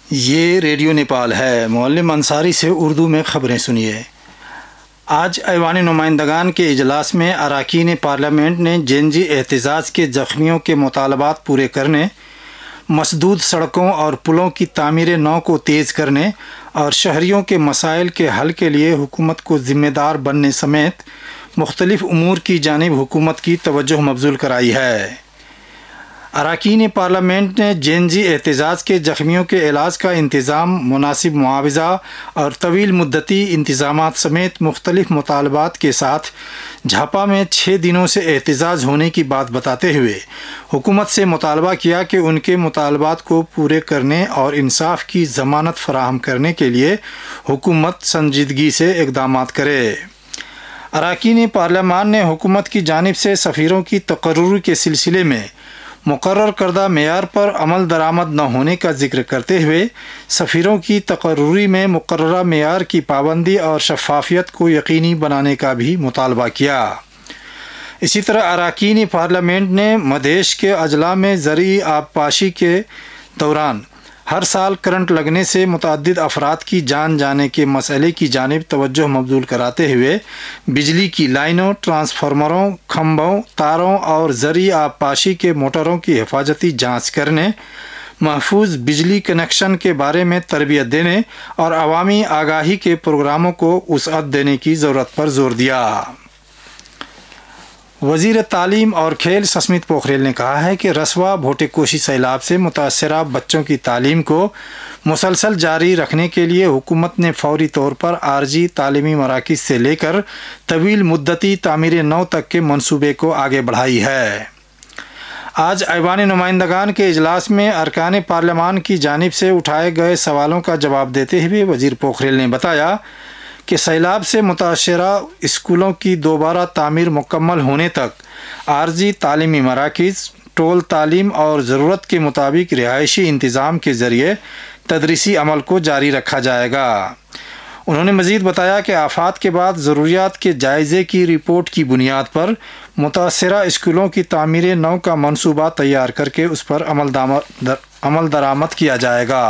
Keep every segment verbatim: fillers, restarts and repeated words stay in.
یہ ریڈیو نیپال ہے۔ معلم انصاری سے اردو میں خبریں سنیے۔ آج ایوان نمائندگان کے اجلاس میں اراکین پارلیمنٹ نے جینجی احتجاج کے زخمیوں کے مطالبات پورے کرنے، مسدود سڑکوں اور پلوں کی تعمیر نو کو تیز کرنے اور شہریوں کے مسائل کے حل کے لیے حکومت کو ذمہ دار بننے سمیت مختلف امور کی جانب حکومت کی توجہ مبذول کرائی ہے۔ اراکین پارلیمنٹ نے جینجی احتجاج کے زخمیوں کے علاج کا انتظام، مناسب معاوضہ اور طویل مدتی انتظامات سمیت مختلف مطالبات کے ساتھ جھاپا میں چھ دنوں سے احتجاج ہونے کی بات بتاتے ہوئے حکومت سے مطالبہ کیا کہ ان کے مطالبات کو پورے کرنے اور انصاف کی ضمانت فراہم کرنے کے لیے حکومت سنجیدگی سے اقدامات کرے۔ اراکین پارلیمان نے حکومت کی جانب سے سفیروں کی تقرری کے سلسلے میں مقرر کردہ معیار پر عمل درآمد نہ ہونے کا ذکر کرتے ہوئے سفیروں کی تقرری میں مقررہ معیار کی پابندی اور شفافیت کو یقینی بنانے کا بھی مطالبہ کیا۔ اسی طرح اراکین پارلیمنٹ نے مدھیش کے اضلاع میں زرعی آبپاشی کے دوران ہر سال کرنٹ لگنے سے متعدد افراد کی جان جانے کے مسئلے کی جانب توجہ مبذول کراتے ہوئے بجلی کی لائنوں، ٹرانسفارمروں، کھمبوں، تاروں اور زرعی آبپاشی کے موٹروں کی حفاظتی جانچ کرنے، محفوظ بجلی کنیکشن کے بارے میں تربیت دینے اور عوامی آگاہی کے پروگراموں کو وسعت دینے کی ضرورت پر زور دیا۔ وزیر تعلیم اور کھیل سسمت پوکھریل نے کہا ہے کہ رسوا بھوٹے کوشی سیلاب سے متاثرہ بچوں کی تعلیم کو مسلسل جاری رکھنے کے لیے حکومت نے فوری طور پر عارضی تعلیمی مراکز سے لے کر طویل مدتی تعمیر نو تک کے منصوبے کو آگے بڑھائی ہے۔ آج ایوان نمائندگان کے اجلاس میں ارکان پارلیمان کی جانب سے اٹھائے گئے سوالوں کا جواب دیتے ہوئے وزیر پوکھریل نے بتایا کہ سیلاب سے متاثرہ اسکولوں کی دوبارہ تعمیر مکمل ہونے تک عارضی تعلیمی مراکز، ٹول تعلیم اور ضرورت کے مطابق رہائشی انتظام کے ذریعے تدریسی عمل کو جاری رکھا جائے گا۔ انہوں نے مزید بتایا کہ آفات کے بعد ضروریات کے جائزے کی رپورٹ کی بنیاد پر متاثرہ اسکولوں کی تعمیر نو کا منصوبہ تیار کر کے اس پر عمل درآمد کیا جائے گا۔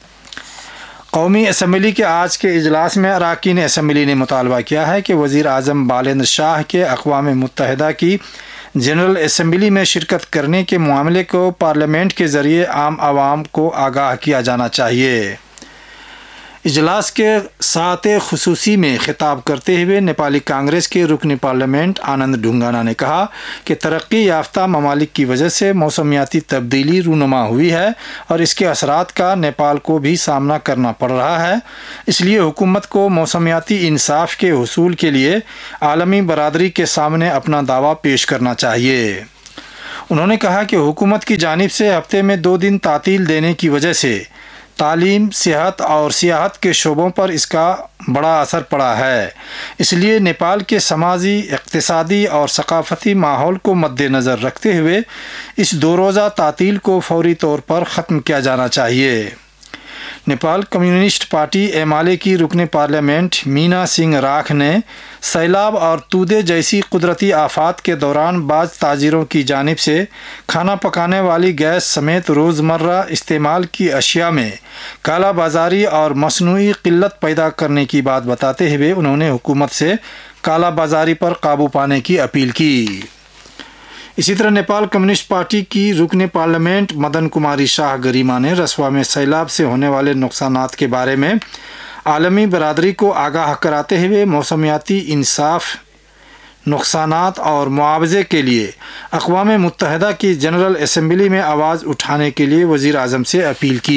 قومی اسمبلی کے آج کے اجلاس میں اراکین اسمبلی نے مطالبہ کیا ہے کہ وزیر اعظم بالندر شاہ کے اقوام متحدہ کی جنرل اسمبلی میں شرکت کرنے کے معاملے کو پارلیمنٹ کے ذریعے عام عوام کو آگاہ کیا جانا چاہیے۔ اجلاس کے ساعت خصوصی میں خطاب کرتے ہوئے نیپالی کانگریس کے رکن پارلیمنٹ آنند ڈھونگانا نے کہا کہ ترقی یافتہ ممالک کی وجہ سے موسمیاتی تبدیلی رونما ہوئی ہے اور اس کے اثرات کا نیپال کو بھی سامنا کرنا پڑ رہا ہے، اس لیے حکومت کو موسمیاتی انصاف کے حصول کے لیے عالمی برادری کے سامنے اپنا دعویٰ پیش کرنا چاہیے۔ انہوں نے کہا کہ حکومت کی جانب سے ہفتے میں دو دن تعطیل دینے کی وجہ سے تعلیم، صحت اور سیاحت کے شعبوں پر اس کا بڑا اثر پڑا ہے، اس لیے نیپال کے سماجی، اقتصادی اور ثقافتی ماحول کو مد نظر رکھتے ہوئے اس دو روزہ تعطیل کو فوری طور پر ختم کیا جانا چاہیے۔ نیپال کمیونسٹ پارٹی ایمالے کی رکن پارلیمنٹ مینا سنگھ راکھ نے سیلاب اور تودے جیسی قدرتی آفات کے دوران بعض تاجروں کی جانب سے کھانا پکانے والی گیس سمیت روزمرہ استعمال کی اشیاء میں کالا بازاری اور مصنوعی قلت پیدا کرنے کی بات بتاتے ہوئے انہوں نے حکومت سے کالا بازاری پر قابو پانے کی اپیل کی۔ اسی طرح نیپال کمیونسٹ پارٹی کی رکن پارلیمنٹ مدن کماری شاہ گریما نے رسوا میں سیلاب سے ہونے والے نقصانات کے بارے میں عالمی برادری کو آگاہ کراتے ہوئے موسمیاتی انصاف، نقصانات اور معاوضے کے لیے اقوام متحدہ کی جنرل اسمبلی میں آواز اٹھانے کے لیے وزیر اعظم سے اپیل کی۔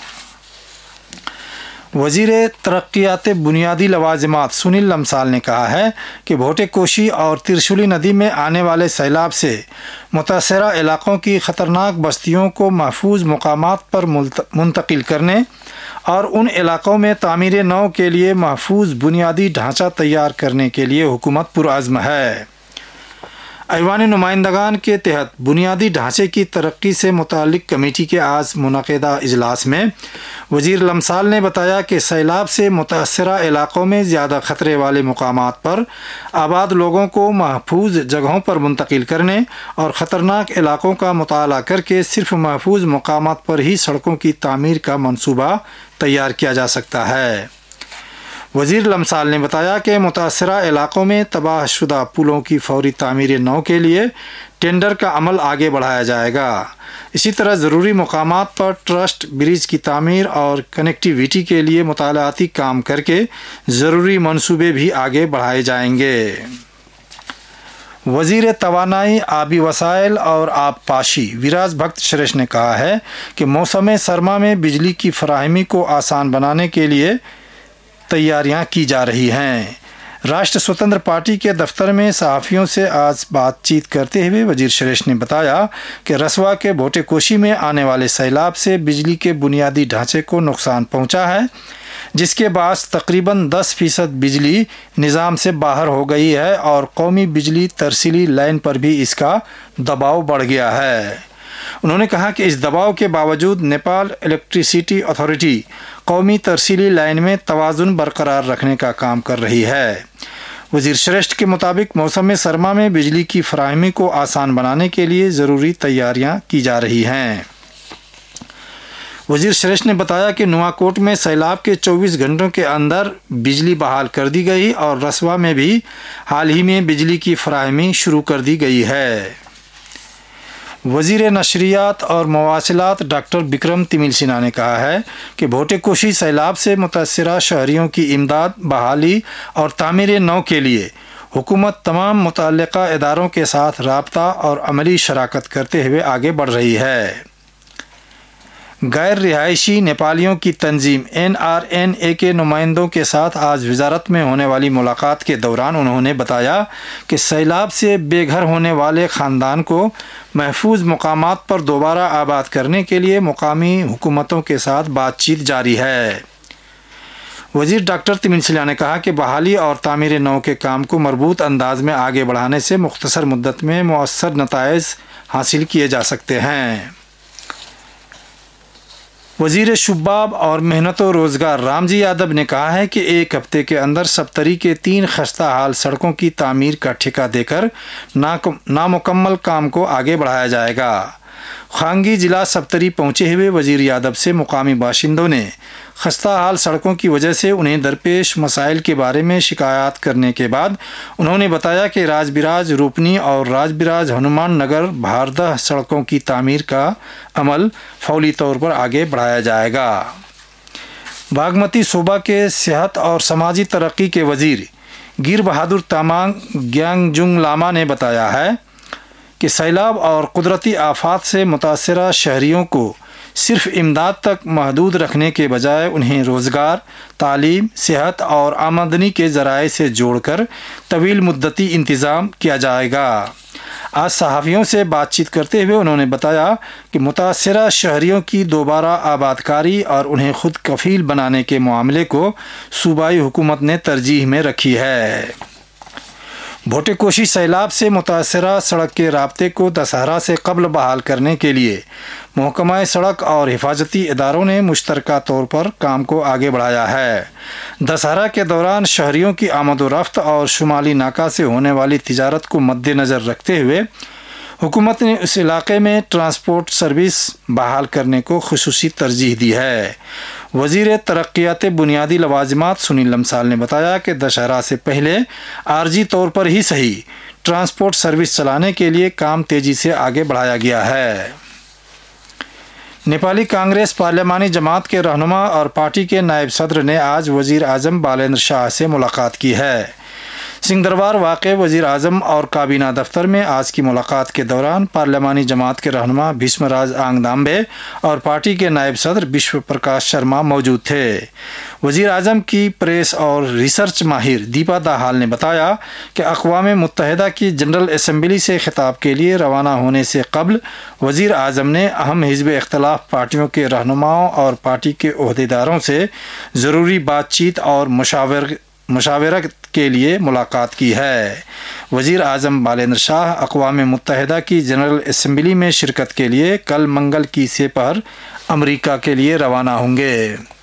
وزیر ترقیات بنیادی لوازمات سنیل لمسال نے کہا ہے کہ بھوٹے کوشی اور ترشولی ندی میں آنے والے سیلاب سے متاثرہ علاقوں کی خطرناک بستیوں کو محفوظ مقامات پر منتقل کرنے اور ان علاقوں میں تعمیر نو کے لیے محفوظ بنیادی ڈھانچہ تیار کرنے کے لیے حکومت پرعزم ہے۔ ऐवान नुमाइंदगान के तहत बुनियादी ढांचे की तरक्की से मुताल्लिक कमेटी के आज मुनक़दा इजलास में वज़ीर लमसाल ने बताया कि सैलाब से मुतासरा इलाक़ों में ज़्यादा ख़तरे वाले मकामात पर आबाद लोगों को महफूज जगहों पर मुंतकिल करने और ख़तरनाक इलाक़ों का मुताला करके सिर्फ महफूज मकामात पर ही सड़कों की तामीर का मंसूबा तैयार किया जा सकता है। वज़ीर लमसाल ने बताया कि मुतासरा इलाक़ों में तबाहशुदा पुलों की फौरी तामीर नौ के लिए टेंडर का अमल आगे बढ़ाया जाएगा। इसी तरह ज़रूरी मकामात पर ट्रस्ट ब्रिज की तामीर और कनेक्टिविटी के लिए मुतालाती काम करके ज़रूरी मंसूबे भी आगे बढ़ाए जाएंगे। वज़ीर तवानाई, आबी वसाइल और आबपाशी विराज भक्त श्रेष्ठ ने कहा है कि मौसम सरमा में बिजली की फराहमी को आसान बनाने के लिए तैयारियां की जा रही हैं। राष्ट्र स्वतंत्र पार्टी के दफ्तर में सहाफ़ियों से आज बातचीत करते हुए वज़ीर श्रेष्ठ ने बताया कि रसवा के भोटेकोशी में आने वाले सैलाब से बिजली के बुनियादी ढांचे को नुकसान पहुंचा है, जिसके बाद तकरीबन दस फीसद बिजली निज़ाम से बाहर हो गई है और कौमी बिजली तरसीली लाइन पर भी इसका दबाव बढ़ गया है। उन्होंने कहा कि इस दबाव के बावजूद नेपाल इलेक्ट्रिसिटी अथॉरिटी कौमी तरसीली लाइन में तवाज़ुन बरकरार रखने का काम कर रही है। वज़ीर श्रेष्ठ के मुताबिक मौसम सरमा में बिजली की फराहमी को आसान बनाने के लिए ज़रूरी तैयारियां की जा रही हैं। वज़ीर श्रेष्ठ ने बताया कि नुआकोट में सैलाब के चौबीस घंटों के अंदर बिजली बहाल कर दी गई और रसवा में भी हाल ही में बिजली की फराहमी शुरू कर दी गई है। वज़ीर नशरियात और मवासिलात डॉक्टर बिक्रम तिमिल सिन्हा ने कहा है कि भोटेकोशी सैलाब से मुतासरा शहरियों की इमदाद, बहाली और तामीर नौ के लिए हुकूमत तमाम मुतल्लिका इदारों के साथ राब्ता और अमली शराकत करते हुए आगे बढ़ रही है। गैर रिहायशी नेपालियों की तंजीम एन आर एन ए के नुमाइंदों के साथ आज वजारत में होने वाली मुलाकात के दौरान उन्होंने बताया कि सैलाब से बेघर होने वाले ख़ानदान को महफूज मकामात पर दोबारा आबाद करने के लिए मुकामी हुकूमतों के साथ बातचीत जारी है। वज़ीर डॉक्टर तिमिल सिन्हा ने कहा कि बहाली और तामीर नौ के काम को मरबूत अंदाज में आगे बढ़ाने से मुख्तसर मुद्दत में मुअस्सर नताइज हासिल किए जा सकते हैं। वज़ीर शुबाब और मेहनत व रोज़गार रामजी यादव ने कहा है कि एक हफ्ते के अंदर सप्तरी के तीन खस्ता हाल सड़कों की तामीर का ठेका देकर नामुकम्मल काम को आगे बढ़ाया जाएगा। खांगी जिला सप्तरी पहुंचे हुए वज़ीर यादव से मुकामी बाशिंदों ने खस्ता हाल सड़कों की वजह से उन्हें दरपेश मसाइल के बारे में शिकायत करने के बाद उन्होंने बताया कि राजबिराज रूपनी और राजबिराज हनुमान नगर भारदह सड़कों की तामीर का अमल फौरी तौर पर आगे बढ़ाया जाएगा। बागमती सूबा के सेहत और समाजी तरक्की के वज़ीर गिर बहादुर तामांग ग्यांगजुंग लामा ने बताया है कि सैलाब और कुदरती आफात से मुतासरा शहरियों को सिर्फ इमदाद तक महदूद रखने के बजाय उन्हें रोज़गार, तालीम, सेहत और आमदनी के ज़राए से जोड़कर तवील मुद्दती इंतज़ाम किया जाएगा। आज सहाफ़ियों से बातचीत करते हुए उन्होंने बताया कि मुतासरा शहरियों की दोबारा आबादकारी और उन्हें खुद कफ़ील बनाने के मामले को सूबाई हुकूमत ने तरजीह में रखी है। भोटेकोशी सैलाब से मुतासरा सड़क के राब्ते को दशहरा से कबल बहाल करने के लिए महकमा सड़क और हिफाजती इदारों ने मुश्तरका तौर पर काम को आगे बढ़ाया है। दशहरा के दौरान शहरियों की आमद व रफ्त और शुमाली नाका से होने वाली तिजारत को मद्देनज़र रखते हुए हुकूमत ने उस इलाके में ट्रांसपोर्ट सर्विस बहाल करने को खुसूसी तरजीह दी है। वज़ीर तरक्यात बुनियादी लवाजमात सुनील लमसाल ने बताया कि दशहरा से पहले आर्जी तौर पर ही सही ट्रांसपोर्ट सर्विस चलाने के लिए काम तेज़ी से आगे बढ़ाया गया है। नेपाली कांग्रेस पार्लियामानी जमात के रहनुमा और पार्टी के नायब सदर ने आज वज़ीर आज़म बालेंद्र शाह से मुलाकात की है। सिंहदरबार वाक़े वज़ीर आज़म और काबीना दफ्तर में आज की मुलाकात के दौरान पार्लियामानी जमात के रहनुमा भीष्मराज आंगदाम्बे और पार्टी के नायब सदर विश्व प्रकाश शर्मा मौजूद थे। वज़ीर आज़म की प्रेस और रिसर्च माहिर दीपा दाहाल ने बताया कि अक़वाम मुत्तहिदा की जनरल असम्बली से खिताब के लिए रवाना होने से कबल वज़ीर आज़म ने अहम हिज़्ब इख्तिलाफ़ पार्टियों के रहनुमाओं और पार्टी के ओहदेदारों से ज़रूरी बातचीत और मुशावर मुशावरत के लिए मुलाकात की है। वज़ीर आज़म बालेंद्र शाह अक़वाम मुत्तहिदा की जनरल असम्बली में शिरकत के लिए कल मंगल की सेपहर अमरीका के लिए रवाना होंगे।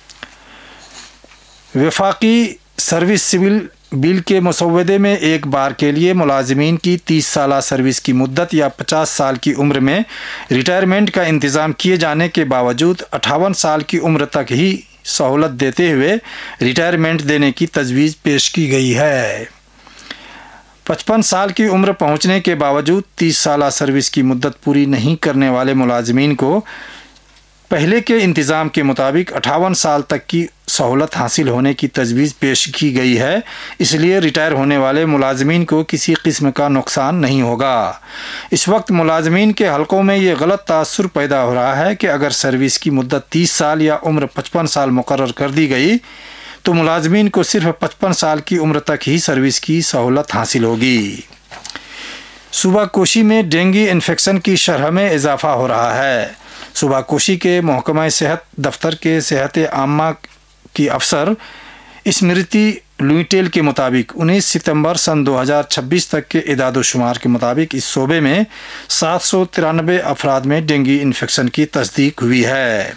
वफाकी सर्विस सिविल बिल के मसौदे में एक बार के लिए मुलाजिमीन की तीस साल सर्विस की मुद्दत या पचास साल की उम्र में रिटायरमेंट का इंतज़ाम किए जाने के बावजूद अट्ठावन साल की उम्र तक ही सहूलत देते हुए रिटायरमेंट देने की तजवीज़ पेश की गई है। पचपन साल की उम्र पहुंचने के बावजूद तीस साल सर्विस की मुद्दत पूरी नहीं करने वाले मुलाजिमीन को पहले के इंतज़ाम के मुताबिक अट्ठावन साल तक की सहूलत हासिल होने की तजवीज़ पेश की गई है। इसलिए रिटायर होने वाले मुलाजमीन को किसी किस्म का नुकसान नहीं होगा। इस वक्त मुलाजमीन के हलकों में ये गलत तासुर पैदा हो रहा है कि अगर सर्विस की मुद्दत तीस साल या उम्र पचपन साल मुकर्रर कर दी गई तो मुलाजमीन को सिर्फ पचपन साल की उम्र तक ही सर्विस की सहूलत हासिल होगी। सूबा कोशी में डेंगू इन्फेक्शन की शरह में इजाफा हो रहा है। सूबा कोशी के महकमा सेहत दफ्तर के सेहत आम्मा की अफसर स्मृति लुइटेल के मुताबिक उन्नीस सितंबर सन दो हज़ार छब्बीस तक के इदाद शुमार के मुताबिक इस शोबे में सात सौ तिरानबे अफराद में डेंगू इन्फेक्शन की तस्दीक हुई है।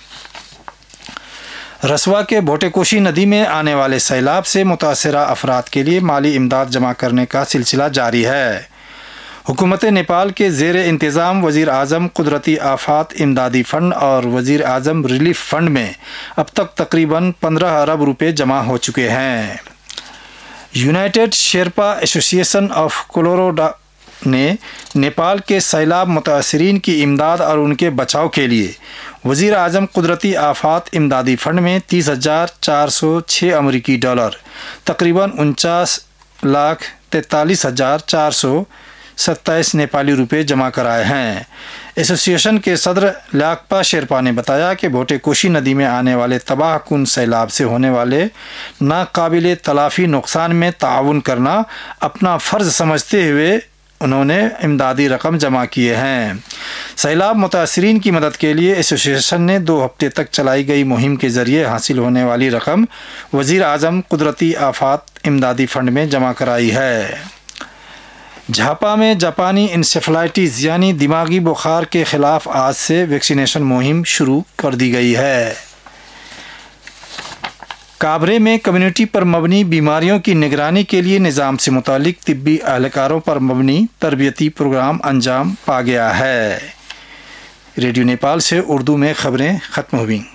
रसवा के भोटेकोशी नदी में आने वाले सैलाब से मुतासरा अफराद के लिए माली इमदाद जमा करने का सिलसिला जारी है। हुकूमत नेपाल के ज़ेर इंतज़ाम वज़ीर आज़म कुदरती आफात इमदादी फ़ंड और वज़ीर आज़म रिलीफ फ़ंड में अब तक तकरीबन पंद्रह अरब रुपए जमा हो चुके हैं। United Sherpa association of Colorado ने नेपाल के सैलाब मुतासरीन की इमदाद और उनके बचाव के लिए वज़ीर आज़म कुदरती आफात इमदादी फ़ंड में तीस हज़ार चार सौ छः अमरीकी डॉलर तकरीबन उनचास लाख तैंतालीस हज़ार चार सौ सत्ताईस नेपाली रुपए जमा कराए हैं। एसोसिएशन के सदर लाकपा शेरपा ने बताया कि भोटेकोशी नदी में आने वाले तबाह कुन सैलाब से होने वाले नाकाबिले तलाफ़ी नुकसान में ताउन करना अपना फ़र्ज़ समझते हुए उन्होंने इमदादी रकम जमा किए हैं। सैलाब मुतासरीन की मदद के लिए एसोसिएशन ने दो हफ्ते तक चलाई गई मुहिम के ज़रिए हासिल होने वाली रकम वज़ीर आज़म कुदरती आफात इमदादी फ़ंड में जमा कराई है। झापा में जापानी इंसेफ्लाइटिस यानी दिमागी बुखार के ख़िलाफ़ आज से वैक्सीनेशन मुहिम शुरू कर दी गई है। काबरे में कम्युनिटी पर मबनी बीमारियों की निगरानी के लिए निज़ाम से मुतालिक तिब्बी अहलकारों पर मबनी तरबियती प्रोग्राम अंजाम पा गया है। रेडियो नेपाल से उर्दू में ख़बरें ख़त्म हुईं।